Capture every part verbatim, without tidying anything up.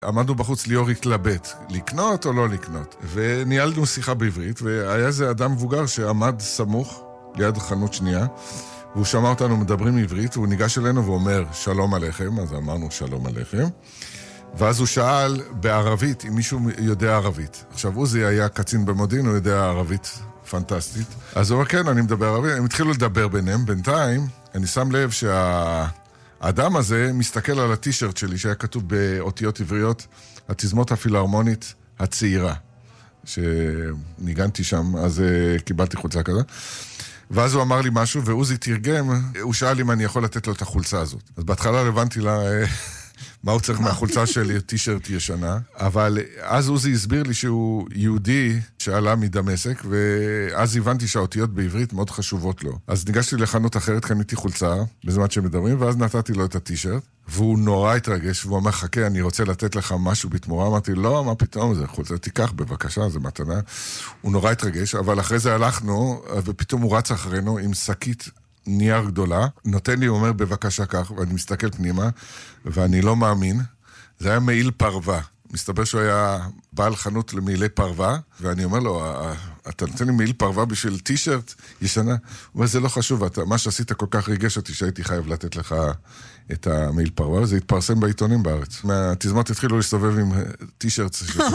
עמדנו בחוץ ליאור התלבט, לקנות או לא לקנות. וניהלנו שיחה בעברית, והיה איזה אדם מבוגר שעמד סמוך ליד חנות שנייה, והוא שמע אותנו מדברים עברית, והוא ניגש אלינו ואומר שלום עליכם, אז אמרנו שלום עליכם. ואז הוא שאל בערבית, אם מישהו יודע ערבית. עכשיו, עוזי היה קצין במודיעין, הוא יודע ערבית פנטסטית. אז הוא אומר, כן, אני מדבר ערבית. הם התחילו לדבר ביניהם. בינתיים, אני שם לב שהאדם הזה מסתכל על הטישרט שלי, שהיה כתוב באותיות עבריות, התזמות הפילהרמונית הצעירה, שניגנתי שם, אז קיבלתי חולצה כזה. ואז הוא אמר לי משהו, ועוזי תרגם, הוא שאל אם אני יכול לתת לו את החולצה הזאת. אז בהתחלה הבנתי לה... מה הוא צריך מהחולצה שלי, טישרט ישנה. אבל אז עוזי הסביר לי שהוא יהודי שעלה מדמשק, ואז הבנתי שהאותיות בעברית מאוד חשובות לו. אז ניגשתי לחנות אחרת, קניתי חולצה, בזמן שמדברים, ואז נתתי לו את הטישרט, והוא נורא התרגש, והוא אמר, חכה, אני רוצה לתת לך משהו בתמורה. אמרתי, לא, מה פתאום זה? חולצה, תיקח בבקשה, זה מתנה. הוא נורא התרגש, אבל אחרי זה הלכנו, ופתאום הוא רץ אחרינו עם שקית נייר גדולה, נותן לי, הוא אומר בבקשה כך, ואני מסתכל פנימה, ואני לא מאמין, זה היה מעיל פרווה. מסתבר שהוא היה בעל חנות למעילי פרווה, ואני אומר לו, אתה נותן לי מעיל פרווה בשביל טישרט ישנה? הוא אומר, זה לא חשוב, אתה, מה שעשית כל כך ריגש אותי שהייתי חייב לתת לך את המעיל פרווה, וזה התפרסם בעיתונים בארץ. מהתזמות התחילו להסתובב עם טישרט,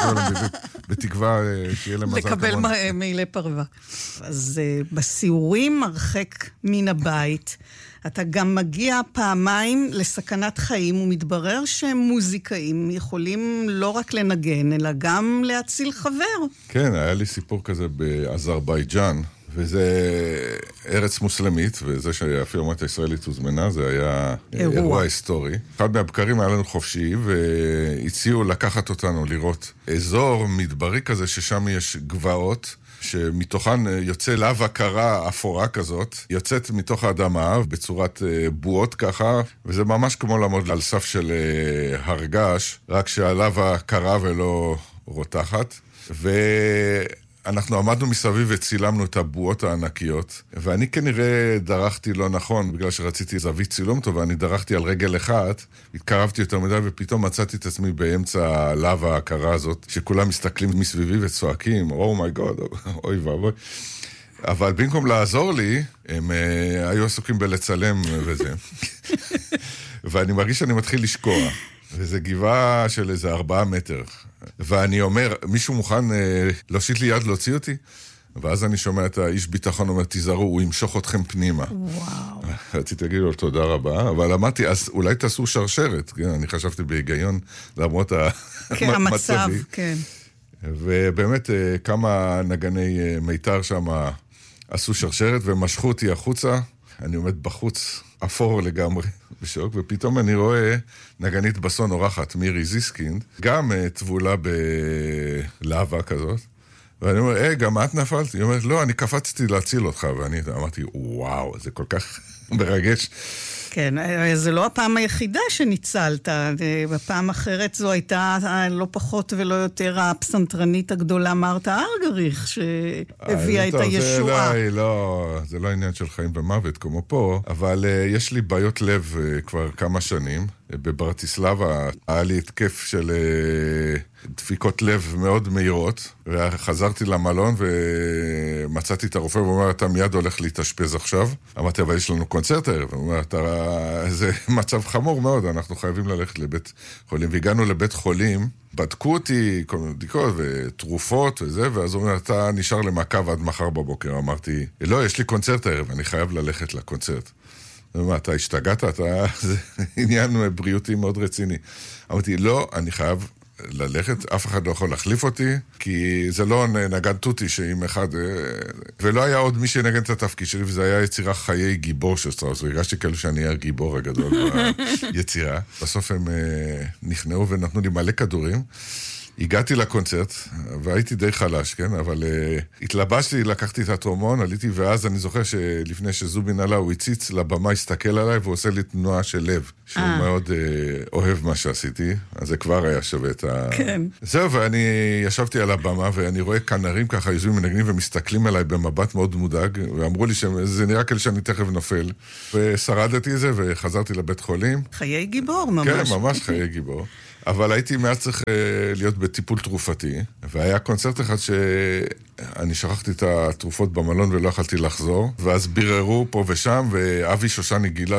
בתקווה שיהיה להם מזל כמון. לקבל מעילי פרווה. אז בסיורים הרחק מן הבית, אתה גם מגיע פעמיים לסכנת חיים, ומתברר שמוזיקאים יכולים לא רק לנגן, אלא גם להציל חבר. כן, היה לי סיפור כזה באזרבייג'אן, וזה ארץ מוסלמית, וזה שהפילהרמונית הישראלית הוזמנה, זה היה אירוע, אירוע היסטורי. אחד מהבקרים היה לנו חופשי, והציעו לקחת אותנו לראות אזור מדברי כזה, ששם יש גבעות, שמתוכן יוצא לבה קרה אפורה כזאת, יוצאת מתוך האדמה בצורת בועות ככה, וזה ממש כמו לעמוד על סף של הרגש, רק שהלבה קרה ולא רותחת. ואנחנו עמדנו מסביב וצילמנו את הבועות הענקיות, ואני כנראה דרכתי לא נכון, בגלל שרציתי זווית צילום טוב, ואני דרכתי על רגל אחת, התקרבתי יותר מדי, ופתאום מצאתי את עצמי באמצע הלבה הקרה הזאת, שכולם מסתכלים מסביבי וצועקים, Oh my God, אוי ואבוי. אבל במקום לעזור לי, הם uh, היו עסוקים בלצלם וזה. ואני מרגיש שאני מתחיל לשקוע. וזה גבעה של איזה ארבעה מטר. ואני אומר, מישהו מוכן אה, להושיט לי יד להוציא אותי? ואז אני שומע את האיש ביטחון אומר, תיזהרו, הוא ימשוך אתכם פנימה. וואו. רציתי להגיד לו תודה רבה, אבל אמרתי, אז אולי תעשו שרשרת. כן, אני חשבתי בהיגיון, למרות כן, המצב, כן. ובאמת כמה נגני מיתר שם עשו שרשרת ומשכו אותי החוצה. אני עומד בחוץ, אפור לגמרי, בשוק, ופתאום אני רואה נגנית בסון אורחת, מירי זיסקינד, גם תבולה בלהבה כזאת, ואני אומר, היי, גם את נפלת? היא אומרת, לא, אני קפצתי להציל אותך, ואני אמרתי, וואו, זה כל כך מרגש. כן, זה לא הפעם היחידה שניצלת, בפעם אחרת זו הייתה לא פחות ולא יותר הפסנתרנית הגדולה מרתה ארגריך, שהביאה את הישועה. זה לא, זה לא עניין של חיים ומוות כמו פה, אבל יש לי בעיות לב כבר כמה שנים. בברטיסלבה היה לי התקף של דפיקות לב מאוד מהירות, וחזרתי למלון ומצאתי את הרופא ואומר, אתה מיד הולך להתאשפז עכשיו. אמרתי, אבל יש לנו קונצרט הערב. הוא אומר, זה מצב חמור מאוד, אנחנו חייבים ללכת לבית חולים. והגענו לבית חולים, בדקו אותי כל מיני בדיקות ותרופות וזה, ואז הוא אומר, אתה נשאר למעקב עד מחר בבוקר. אמרתי, לא, יש לי קונצרט הערב, אני חייב ללכת לקונצרט. ומה, אתה השתגעת? אתה... זה עניין בריאותי מאוד רציני. אמרתי, לא, אני חייב ללכת, אף אחד לא יכול להחליף אותי, כי זה לא נגן טוטי שעם אחד, ולא היה עוד מי שנגן את התפקיד שלי, וזה היה יצירה חיי גיבור של סטראוס, והרגשתי כאילו שאני אהיה הגיבור הגדול ביצירה. בסוף הם נכנעו ונתנו לי מלא כדורים, הגעתי לקונצרט, והייתי די חלש, כן? אבל uh, התלבשתי, לקחתי את הטרומון, עליתי, ואז אני זוכר שלפני שזובין עלה, הוא הציץ לבמה, הסתכל עליי, והוא עושה לי תנועה של לב, שהוא 아. מאוד uh, אוהב מה שעשיתי, אז זה כבר היה שווה את ה... כן. זהו, ואני ישבתי על הבמה, ואני רואה כנרים ככה, יושבים מנגנים ומסתכלים עליי במבט מאוד מודאג, ואמרו לי שזה נראה כאלה שאני תכף נופל, ושרדתי את זה, וחזרתי לבית חולים. חיי גיבור, ממש. כן, ממש חיי גיבור. אבל הייתי מעט צריך להיות בטיפול תרופתי, והיה קונצרט אחד שאני שכחתי את התרופות במלון ולא יכלתי לחזור, ואז ביררו פה ושם, ואבי שושני גילה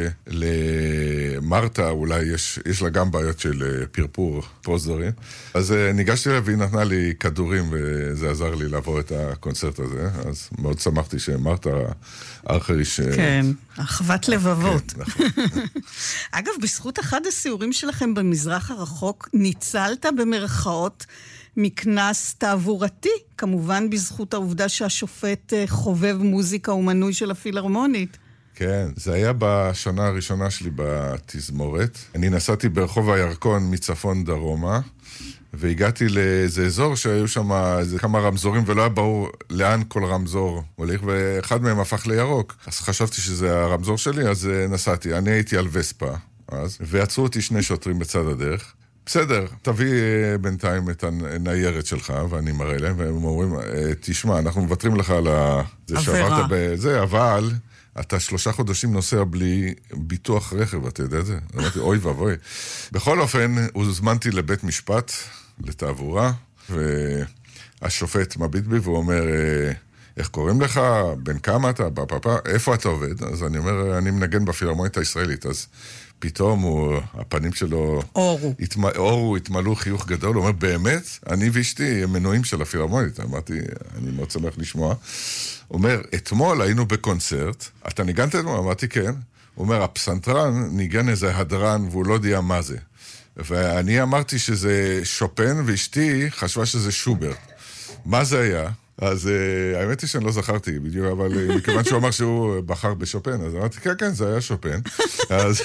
שלמרתה אולי יש, יש לה גם בעיות של פרפור פרוזדורים, אז ניגשתי לה והיא נתנה לי כדורים, וזה עזר לי לעבור את הקונצרט הזה, אז מאוד שמחתי שמרתה ארכריש... כן, אחוות לבבות. כן, נכון. אגב, בזכות אחד הסיורים שלכם במזרח הרחוק, ניצלת במרכאות מכנס תעבורתי, כמובן בזכות העובדה שהשופט חובב מוזיקה ומנוי של הפילהרמונית. כן, זה היה בשנה הראשונה שלי בתזמורת. אני נסעתי ברחוב הירקון מצפון דרומה, והגעתי לאיזה אזור שהיו שם איזה כמה רמזורים, ולא היה ברור לאן כל רמזור הולך, ואחד מהם הפך לירוק. אז חשבתי שזה הרמזור שלי, אז נסעתי. אני הייתי על וספה אז, ועצרו אותי שני שוטרים בצד הדרך. בסדר, תביא בינתיים את הניירת שלך, ואני מראה להם, והם אומרים, תשמע, אנחנו מוותרים לך על ה... זה שברת בזה, אבל... אתה שלושה חודשים נוסע בלי ביטוח רכב, אתה יודע את זה? אמרתי, אוי ואבוי. בכל אופן, הוזמנתי לבית משפט, לתעבורה, והשופט מביט בי, והוא אומר, איך קוראים לך? בן כמה אתה? בפאפה? איפה אתה עובד? אז אני אומר, אני מנגן בפילהרמונית הישראלית, אז פתאום הוא, הפנים שלו... אורו. התמ... אורו, התמלאו חיוך גדול, הוא אומר, באמת? אני ואשתי הם מנויים של הפילהרמונית. אמרתי, אני מאוד שמח לשמוע. הוא אומר, אתמול היינו בקונצרט, אתה ניגנת אתמול? אמרתי, כן. הוא אומר, הפסנתרן ניגן איזה הדרן, והוא לא יודע מה זה. ואני אמרתי שזה שופן, ואשתי חשבה שזה שוברט. מה זה היה? אז uh, האמת היא שאני לא זכרתי בדיוק, אבל uh, מכיוון שהוא אמר שהוא בחר בשופן, אז אמרתי, כן, כן, זה היה שופן. אז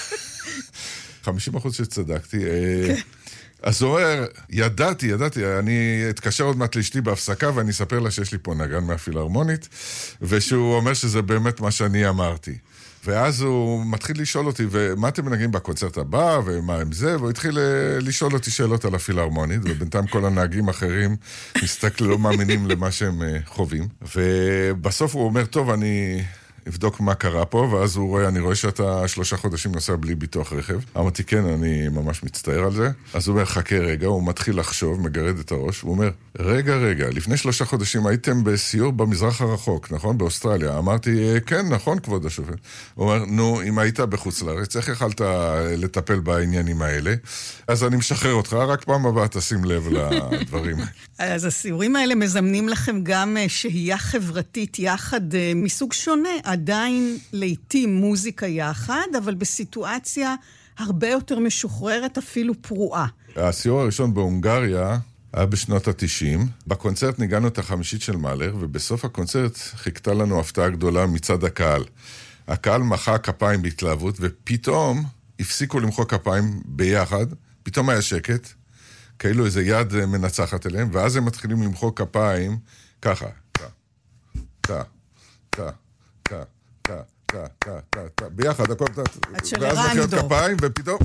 חמישים אחוז שצדקתי. Uh, אז הוא אומר, ידעתי, ידעתי, אני אתקשר עוד מעט לאשתי בהפסקה, ואני אספר לה שיש לי פה נגן מהפילהרמונית, ושהוא אומר שזה באמת מה שאני אמרתי. ואז הוא מתחיל לשאול אותי, ומה אתם מנגנים בקונצרט הבא, ומה עם זה, והוא התחיל לשאול אותי שאלות על הפילהרמונית, ובינתיים כל הנהגים אחרים מסתכלים, לא מאמינים למה שהם חווים. ובסוף הוא אומר, טוב, אני אבדוק מה קרה פה, ואז הוא רואה, אני רואה שאתה שלושה חודשים נוסע בלי ביטוח רכב. אמרתי, כן, אני ממש מצטער על זה. אז הוא אומר, חכה רגע, הוא מתחיל לחשוב, מגרד את הראש, הוא אומר, רגע, רגע, לפני שלושה חודשים הייתם בסיור במזרח הרחוק, נכון? באוסטרליה. אמרתי, כן, נכון, כבוד השופט. הוא אומר, נו, אם היית בחוץ לארץ, איך יכלת לטפל בעניינים האלה? אז אני משחרר אותך, רק פעם הבאה תשים לב לדברים. אז הסיורים האלה מזמנים לכם גם שהייה חברתית יחד מסוג שונה, עדיין לעתים מוזיקה יחד, אבל בסיטואציה הרבה יותר משוחררת, אפילו פרועה. הסיור הראשון בהונגריה היה בשנות ה-תשעים. בקונצרט ניגענו את החמישית של מאלר, ובסוף הקונצרט חיכתה לנו הפתעה גדולה מצד הקהל. הקהל מחא כפיים בהתלהבות, ופתאום הפסיקו למחוא כפיים ביחד, פתאום היה שקט, כאילו איזה יד מנצחת אליהם, ואז הם מתחילים למחוא כפיים ככה, תה, תה, תה. תה, תה, תה, תה, תה, תה, ביחד, הכל תה, ואז מחיאות כפיים, ופתאום...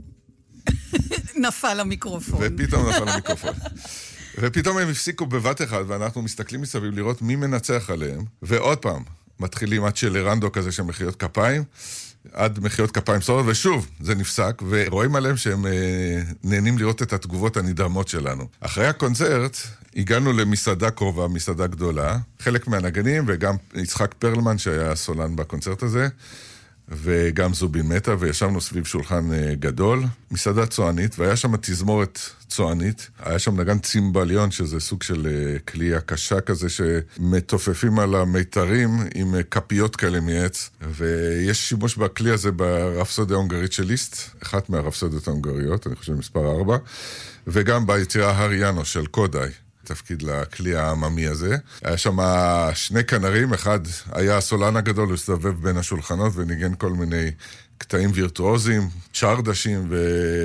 נפל המיקרופון. ופתאום נפל המיקרופון. ופתאום הם הפסיקו בבת אחד, ואנחנו מסתכלים מסביב לראות מי מנצח עליהם, ועוד פעם, מתחילים עד שלרנדו כזה של מחיאות כפיים, עד מחיאות כפיים סורות, ושוב, זה נפסק, ורואים עליהם שהם אה, נהנים לראות את התגובות הנדהמות שלנו. אחרי הקונצרט, הגענו למסעדה קרובה, מסעדה גדולה, חלק מהנגנים, וגם יצחק פרלמן, שהיה סולן בקונצרט הזה, וגם זובין מטה, וישבנו סביב שולחן אה, גדול, מסעדה צוענית, והיה שם תזמורת צוענית, היה שם נגן צימבליון, שזה סוג של אה, כלי הקשה כזה, שמתופפים על המיתרים עם אה, כפיות כאלה מעץ, ויש שימוש בכלי הזה ברפסודיה ההונגרית של ליסט, אחת מהרפסודיות ההונגריות, אני חושב מספר ארבע, וגם ביצירה הריאנו של קודאי. תפקיד לכלי העממי הזה. היה שם שני כנרים, אחד היה הסולן הגדול, הוא הסתובב בין השולחנות וניגן כל מיני קטעים וירטואוזיים, צ'רדשים ו...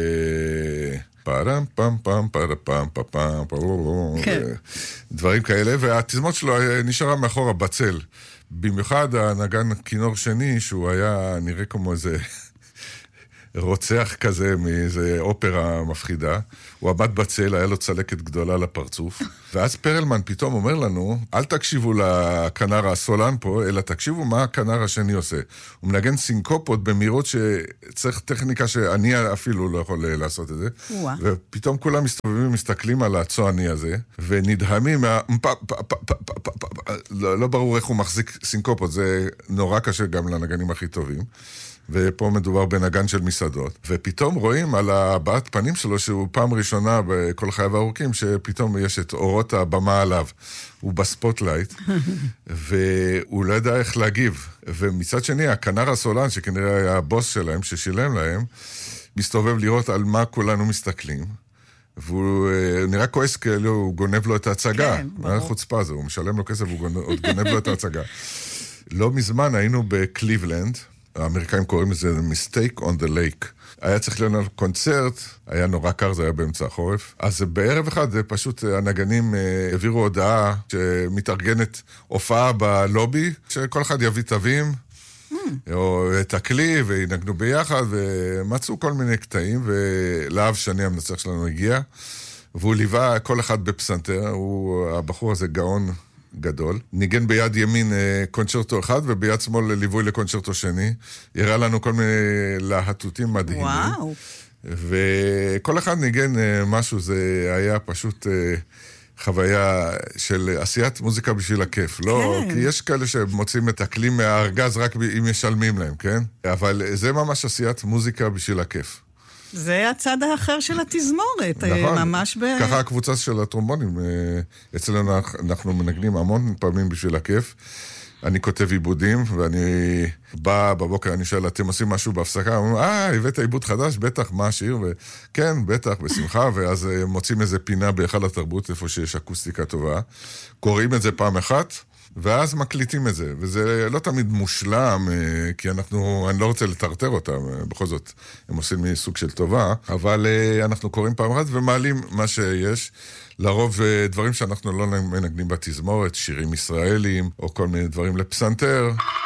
פארם פאם פאם פארם פאם פאם פאם דברים כאלה, והתזמות שלו נשארה מאחורה בצל. במיוחד הנגן כינור שני, שהוא היה נראה כמו איזה רוצח כזה מאיזה אופרה מפחידה. הוא עמד בצל, היה לו צלקת גדולה לפרצוף. ואז פרלמן פתאום אומר לנו, אל תקשיבו לכנר הסולן פה, אלא תקשיבו מה הכנר השני עושה. הוא מנגן סינקופות במהירות שצריך טכניקה שאני אפילו לא יכול לעשות את זה. וואו. ופתאום כולם מסתובבים ומסתכלים על הצועני הזה, ונדהמים מה... לא, לא ברור איך הוא מחזיק סינקופות, זה נורא קשה גם לנגנים הכי טובים. ופה מדובר בנגן של מסעדות, ופתאום רואים על הבעת פנים שלו שהוא פעם ראשונה בכל חייו הארוכים, שפתאום יש את אורות הבמה עליו, הוא בספוטלייט, והוא לא יודע איך להגיב, ומצד שני הכנר הסולן, שכנראה היה הבוס שלהם, ששילם להם, מסתובב לראות על מה כולנו מסתכלים, והוא נראה כועס כאילו הוא גונב לו את ההצגה, כן, מה חוצפה זה, הוא משלם לו כסף, הוא גונב לו את ההצגה. לא מזמן היינו בקליבלנד, האמריקאים קוראים לזה Mistake on the Lake. היה צריך להיות קונצרט, היה נורא קר, זה היה באמצע החורף. אז בערב אחד פשוט הנגנים העבירו הודעה שמתארגנת הופעה בלובי, שכל אחד יביא תווים, mm. או את הכלי, וינגנו ביחד, ומצאו כל מיני קטעים, ולאב שני המנצח שלנו הגיע, והוא ליווה כל אחד בפסנתר, הוא, הבחור הזה גאון גדול. ניגן ביד ימין קונצ'רטו אחד, וביד שמאל ליווי לקונצ'רטו שני. יראה לנו כל מיני להטוטים מדהימים. וואו. וכל אחד ניגן משהו, זה היה פשוט חוויה של עשיית מוזיקה בשביל הכיף. לא, כי יש כאלה שמוצאים את הכלי מהארגז רק אם משלמים להם, כן? אבל זה ממש עשיית מוזיקה בשביל הכיף. זה הצד האחר של התזמורת, נכון, ממש ב... ככה הקבוצה של הטרומבונים, אצלנו אנחנו מנגנים המון פעמים בשביל הכיף, אני כותב עיבודים, ואני בא בבוקר, אני שואל, אתם עושים משהו בהפסקה? אומרים, אה, הבאת עיבוד חדש, בטח, מה השיר? וכן, בטח, בשמחה, ואז מוצאים איזה פינה בהיכל התרבות, איפה שיש אקוסטיקה טובה, קוראים את זה פעם אחת, ואז מקליטים את זה, וזה לא תמיד מושלם, כי אנחנו, אני לא רוצה לטרטר אותם, בכל זאת, הם עושים מסוג של טובה, אבל אנחנו קוראים פעם אחת ומעלים מה שיש, לרוב דברים שאנחנו לא מנגנים בתזמורת, שירים ישראלים, או כל מיני דברים לפסנתר.